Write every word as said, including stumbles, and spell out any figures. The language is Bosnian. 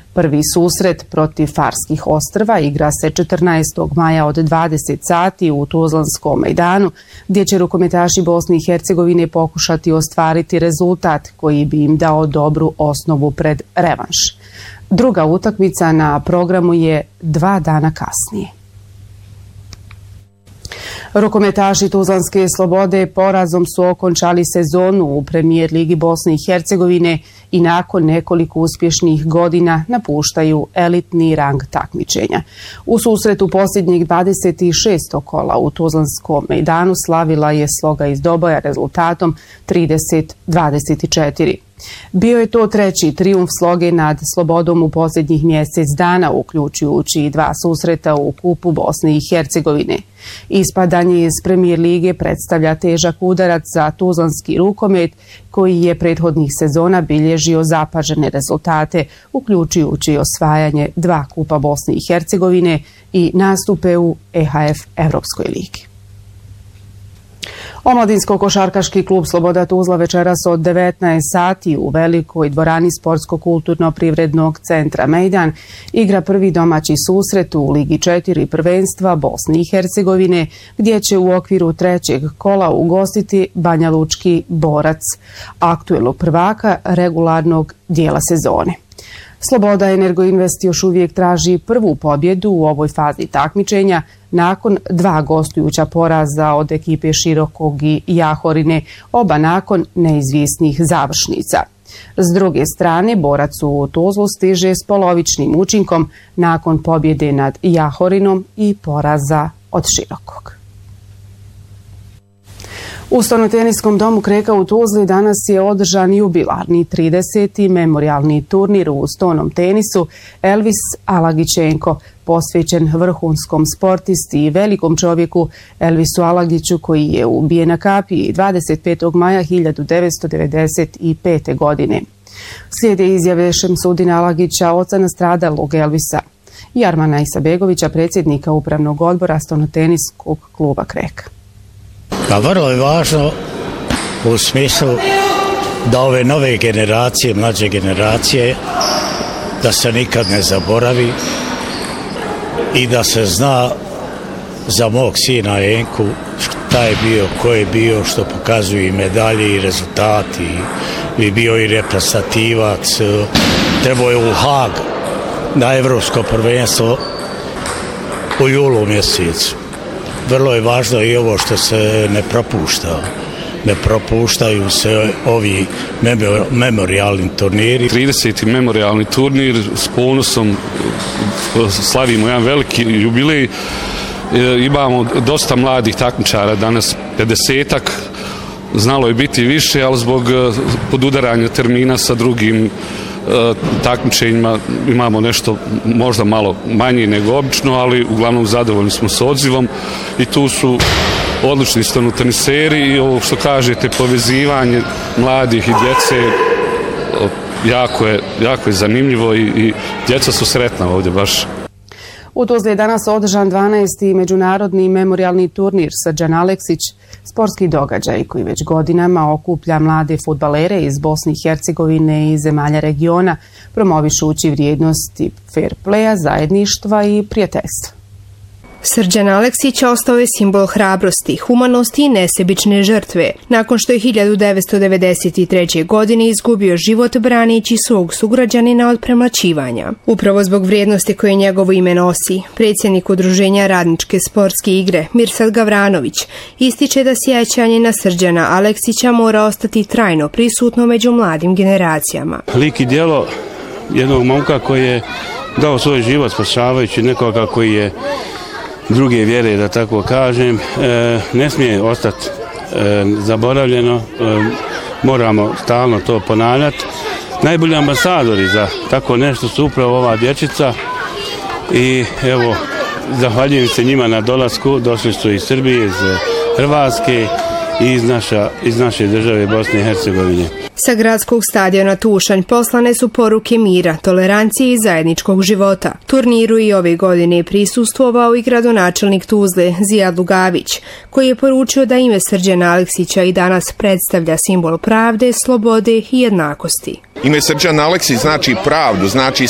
Prvi susret protiv Farskih ostrva igra se četrnaestog maja od dvadeset sati u Tuzlanskom mejdanu, gdje će rukometaši Bosne i Hercegovine pokušati ostvariti rezultat koji bi im dao dobru osnovu pred revanš. Druga utakmica na programu je dva dana kasnije. Rukometaši Tuzlanske Slobode porazom su okončali sezonu u Premijer ligi Bosne i Hercegovine i nakon nekoliko uspješnih godina napuštaju elitni rang takmičenja. U susretu posljednjih dvadeset šestog kola u Tuzlanskom mejdanu slavila je Sloga iz Doboja rezultatom trideset dvadeset četiri. Bio je to treći trijumf Sloge nad Slobodom u posljednjih mjesec dana, uključujući i dva susreta u Kupu Bosne i Hercegovine. Ispadanje iz Premijer lige predstavlja težak udarac za tuzlanski rukomet, koji je prethodnih sezona bilježio zapažene rezultate, uključujući osvajanje dva Kupa Bosne i Hercegovine i nastupe u E H F Evropskoj ligi. Omladinsko-košarkaški klub Sloboda Tuzla večeras od devetnaest sati u velikoj dvorani Sportsko-kulturno-privrednog centra Mejdan igra prvi domaći susret u Ligi četiri prvenstva Bosne i Hercegovine, gdje će u okviru trećeg kola ugostiti Banjalučki Borac, aktuelnog prvaka regularnog dijela sezone. Sloboda Energoinvest još uvijek traži prvu pobjedu u ovoj fazi takmičenja nakon dva gostujuća poraza od ekipe Širokog i Jahorine, oba nakon neizvjesnih završnica. S druge strane, Borac u Tuzlu stiže s polovičnim učinkom nakon pobjede nad Jahorinom i poraza od Širokog. U Stolnoteniskom domu Kreka u Tuzli danas je održan jubilarni trideseti memorijalni turnir u stonom tenisu Elvis Alagićenko, posvećen vrhunskom sportisti i velikom čovjeku Elvisu Alagiću, koji je ubijen na kapiji dvadeset petog maja hiljadu devetsto devedeset pete. godine. Slijede izjave Šemsudina Alagića, oca nastradalog Elvisa, i Armana Isabegovića, predsjednika upravnog odbora Stolnoteniskog kluba Kreka. Pa vrlo je važno u smislu da ove nove generacije, mlađe generacije, da se nikad ne zaboravi i da se zna za mog sina Enku šta je bio, ko je bio, što pokazuju i medalje i rezultati, i bio i reprezentativac. Trebao je u Hag na evropsko prvenstvo u julu mjesecu. Vrlo je važno i ovo što se ne propušta. Ne propuštaju se ovi memorialni turniri. trideseti memorialni turnir, s ponosom slavimo jedan veliki jubilej. Imamo dosta mladih takmičara, danas pedesetak. Znalo je biti više, ali zbog podudaranja termina sa drugim takmičenjima imamo nešto možda malo manje nego obično, ali uglavnom zadovoljni smo s odzivom i tu su odlični stolnoteniseri i ovo što kažete, povezivanje mladih i djece jako je, jako je zanimljivo i, i djeca su sretna ovdje baš. U Tuzli je danas održan dvanaesti međunarodni memorialni turnir Srđan Aleksić, sportski događaj koji već godinama okuplja mlade fudbalere iz Bosne i Hercegovine i zemalja regiona, promovišući vrijednosti fair playa, zajedništva i prijateljstva. Srđan Aleksić ostao je simbol hrabrosti, humanosti i nesebične žrtve, nakon što je hiljadu devetsto devedeset treće. godine izgubio život branići svog sugrađanina od premlaćivanja. Upravo zbog vrijednosti koje njegovo ime nosi, predsjednik Udruženja Radničke sportske igre Mirsad Gavranović ističe da sjećanje na Srđana Aleksića mora ostati trajno prisutno među mladim generacijama. Lik i djelo jednog momka koji je dao svoj život spašavajući nekoga koji je druge vjere, da tako kažem, ne smije ostati zaboravljeno, moramo stalno to ponavljati. Najbolji ambasadori za tako nešto su upravo ova dječica i evo, zahvaljujem se njima na dolasku, došli su iz Srbije, iz Hrvatske i iz, naša, iz naše države Bosne i Hercegovine. Sa gradskog stadiona Tušanj poslane su poruke mira, tolerancije i zajedničkog života. Turniru i ove godine prisustvovao i gradonačelnik Tuzle Zijad Lugavić, koji je poručio da ime Srđana Aleksića i danas predstavlja simbol pravde, slobode i jednakosti. Ime Srđan Aleksić znači pravdu, znači